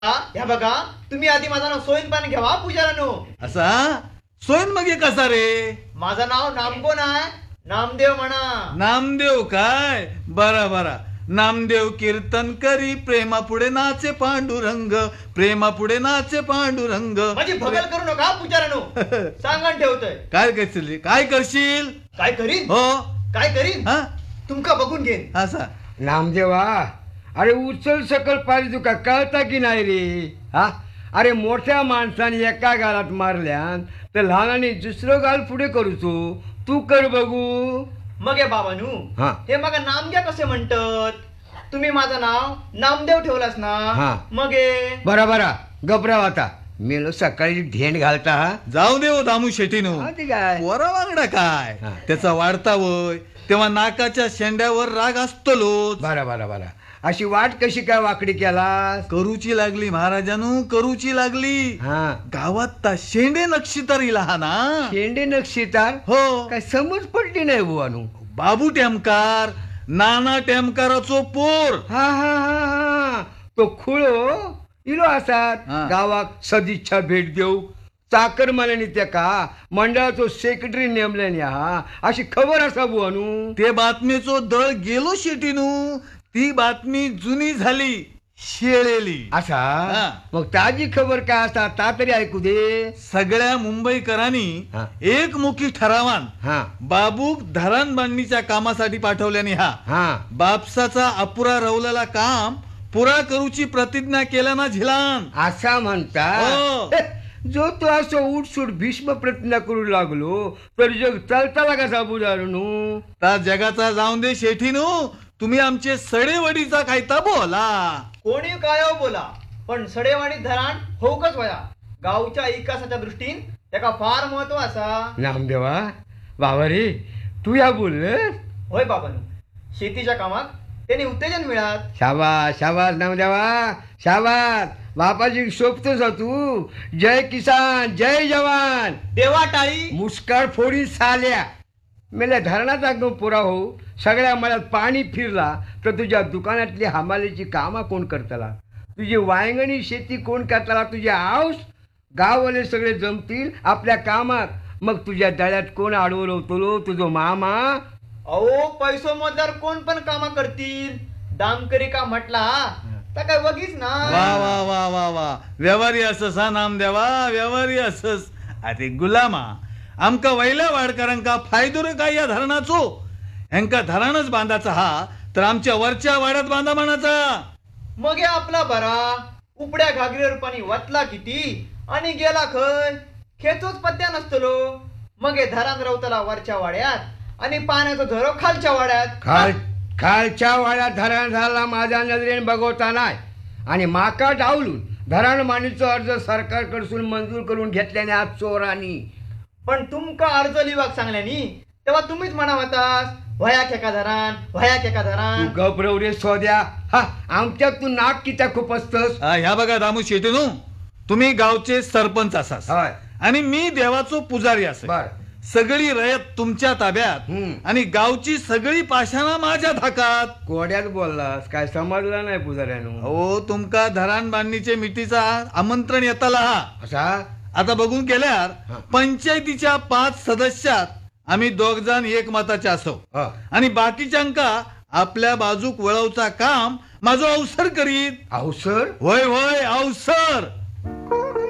ह्या बघा तुम्ही आधी माझं नाव सोयन पान घ्यावा पुजारानो. असा सोयन मग कसा रे? माझं नाव नामको नाय, नामदेव म्हणा. नामदेव काय? बरा बरा. नामदेव कीर्तन करी प्रेमा पुढे नाचे पांडुरंग, प्रेमा पुढे नाचे पांडुरंग. माझी भगल करू नका पुजारानो. सांगण ठेवतोय. काय करशील? काय करशील? काय करीन? हो काय करीन? हा तुमका बघून घेईन. असा नामदेवा, अरे उचल सकल पाहिजे तुका कळता की नाही रे? हा, अरे मोठ्या माणसाने एका गालात मारल्यान तर लहानाने दुसरं गाल पुढे करूचो. तू कर बघू. मग हे बाबानू हा. हे मग नामदेव कसे म्हणतात? तुम्ही माझं नाव नामदेव ठेवलास ना. हा. मग हे बरा बरा गबराव आता. मेलो सकाळी ढेंड घालता. जाऊ दे हो दामू शेट्टीनो. हा, ते काय पोरा वांगडा काय हा. त्याचा वाढता वय तेव्हा नाकाच्या शेंड्यावर राग असतोच. बरा बरा बरा. अशी वाट कशी काय वाकडी केलास? करूची लागली महाराजानू, करूची लागली. हा, गावात ता शेंडे नक्षितारी लहाना. शेंडे नक्षीतार हो काय समज पडली नाही बुवानू. बाबू टेमकार, नाना टेमकाराचो पोर. हा हा हा हा, तो खुळो इलो असात हा. गावाक सदिच्छा भेट देऊ. चाकर मानाने त्या मंडळाचो सेक्रेटरी नेमल्याने हा अशी खबर असा बुवानू. ते बातमीचो दळ गेलो शेटीनू. ती बातमी जुनी झाली, शेळेली. असा हा. मग ताजी खबर काय असा ता तरी ऐकू दे. सगळ्या मुंबईकरांनी हा. एकमुखी ठरावान हा बाबूक धरण बांधणीच्या कामासाठी पाठवल्याने हा हा बापसाचा अपुरा रवलेला काम पुरा करूची प्रतिज्ञा केल्या ना झिलान. असा म्हणता. हो. जो तो असं उठसूट भीष्म प्रतिज्ञा करू लागलो तर जग चालताला कसा बुजारणू. त्या जगाचा जाऊन दे शेठीनू. तुम्ही आमचे सडेवडीचा कायता बोला. कोणी काय बोला पण सडेवाडी धरण होऊकच वया. गावच्या विकासाच्या दृष्टीन त्याका फार महत्व असा. नामदेवा बाबा रे, तू या बोल. होय बाबानू, शेतीच्या कामात त्यांनी उत्तेजन मिळात. शाबास शाबास नामदेवा शाबास. बापाची शोभतोस तू. जय किसान जय जवान. देवा टाळी. मुस्कार फोडी साल्या. मेल्या धरणाचा गं पुरा हो. सगळ्या मळ्यात पाणी फिरला तर तुझ्या दुकानातली हमालीची कामा कोण करतला? तुझी वांगणी शेती कोण करतला? तुझे आऊस गाववाले सगळे जमतील आपल्या कामात. मग तुझ्या दळ्यात कोण अडवलो? तुझो मामा. अहो पैसो मोजदार कोण पण कामा करतील. दामकरी का म्हटला तर काय वगीच ना. वा वा वा वा वा. व्यवहारी असस हा नामदेवा, व्यवहारी असस. अरे गुलामा, आमका वैल्या वाडकरांका फायदो रे काय या धरणाचो? ह्यांका धरणच बांधाचा हा तर आमच्या वरच्या वाड्यात बांधा म्हणाचा. मग हे आपला बरा. उपड्या घागरीवर पाणी वाचला किती आणि गेला खय खेचोच पत्त्या नसतलो. मग हे धरण रवतला वरच्या वाड्यात आणि पाण्याचा झरो खालच्या वाड्यात. खालच्या वाड्यात धरण झाला माझ्या नजरेने बघवता नाही. आणि माका डावलून धरण मानीचा अर्ज सरकारकडून मंजूर करून घेतल्याने आज चोरानी. पण तुमका अर्ज लिवाक सांगल्यानी तेव्हा तुम्हीच म्हणा होतास वया खेका धरण, वया खेका तू धरण. गबरव रे सोद्या. हा, आमच्यात तू नाक कित्या खूप असतस. ह्या बघा दामू शेटीनू, तुम्ही गावचे सरपंच असास होय. आणि मी देवाचो पुजारी असे. बर. सगळी रयत तुमच्या ताब्यात हम्म. आणि गावची सगळी पाषाणा माझ्या धाकात. कोड्यात बोललास काय समजलं नाही पुजाऱ्यानं. हो, तुमका धरण बांधणीचे मिठीचा आमंत्रण येताला हा. असा आता बघून गेल्यार हा. पंचायतीच्या 5 सदस्यात आम्ही 2 जण एक मताचे असो हा. आणि बाकीच्यांका आपल्या बाजूक वळवचा काम माझो अवसर करीत. अवसर होय होय अवसर.